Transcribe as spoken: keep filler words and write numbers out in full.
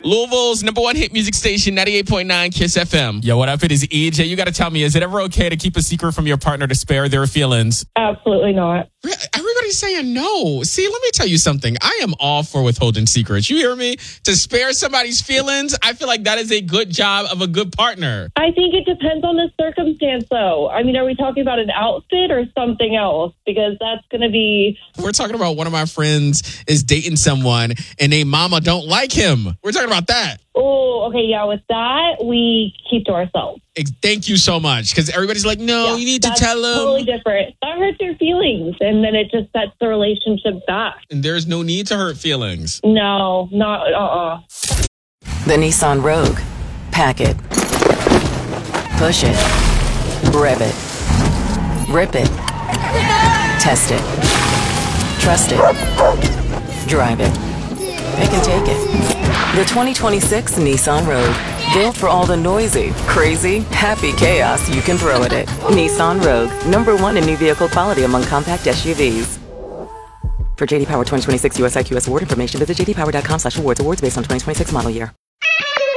Louisville's number one hit music station, ninety-eight point nine Kiss F M. Yo, what up? It is E J. You got to tell me, is it ever okay to keep a secret from your partner to spare their feelings? Absolutely not. Everybody's saying no. See, let me tell you something. I am all for withholding secrets. You hear me? To spare somebody's feelings, I feel like that is a good job of a good partner. I think it depends on the circumstance, though. I mean, are we talking about an outfit or something else? Because that's going to be... We're talking about one of my friends is dating someone and they mama don't like him. We're talking about that. Oh, okay, yeah, with that, we keep to ourselves. Thank you so much. Because everybody's like, no, Yeah, you need to that's tell him. Totally different. That hurts your feelings, and then it just sets the relationship back. And there's no need to hurt feelings. No, not, uh-uh. The Nissan Rogue. Pack it. Push it. Rev it. Rip it. Test it. Trust it. Drive it. Pick and take it. The twenty twenty-six Nissan Rogue. Built for all the noisy, crazy, happy chaos you can throw at it. Nissan Rogue. Number one in new vehicle quality among compact S U Vs. For J D Power twenty twenty-six U S I Q S award information, visit j d power dot com slash awards. Awards based on twenty twenty-six model year.